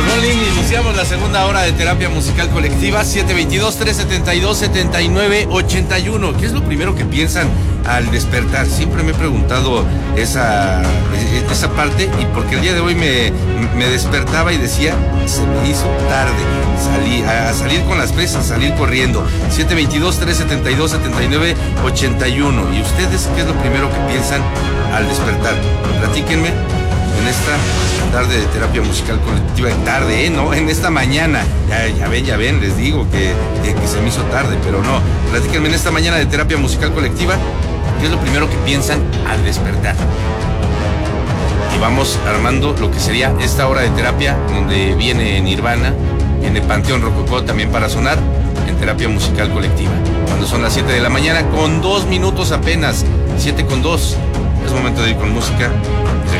Rolling, iniciamos la segunda hora de terapia musical colectiva. 722-372-7981. ¿Qué es lo primero que piensan al despertar? Siempre me he preguntado esa parte, y porque el día de hoy me despertaba y decía, se me hizo tarde. Salir con las presas, salir corriendo. 722-372-7981. ¿Y ustedes qué es lo primero que piensan al despertar? Platíquenme en esta tarde de terapia musical colectiva. Tarde, ¿no? En esta mañana. Ya ven, les digo que se me hizo tarde, pero no. Platíquenme en esta mañana de terapia musical colectiva, ¿qué es lo primero que piensan al despertar? Y vamos armando lo que sería esta hora de terapia, donde viene Nirvana, viene Panteón Rococó también para sonar en terapia musical colectiva. Cuando son las 7 de la mañana, con 2 minutos apenas, 7:02, es momento de ir con música.